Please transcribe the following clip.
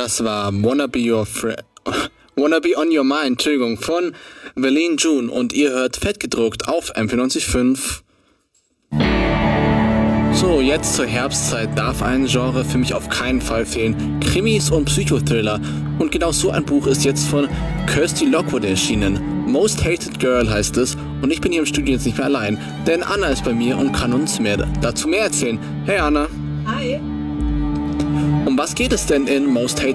Das war Wanna Be on Your Mind, Entschuldigung, von Verlene June und ihr hört fett gedruckt auf M94.5. So, jetzt zur Herbstzeit darf ein Genre für mich auf keinen Fall fehlen. Krimis und Psychothriller. Und genau so ein Buch ist jetzt von Kirsty Lockwood erschienen. Most Hated Girl heißt es und ich bin hier im Studio jetzt nicht mehr allein, denn Anna ist bei mir und kann uns dazu mehr erzählen. Hey Anna. Hi. Um was geht es denn in Most Hated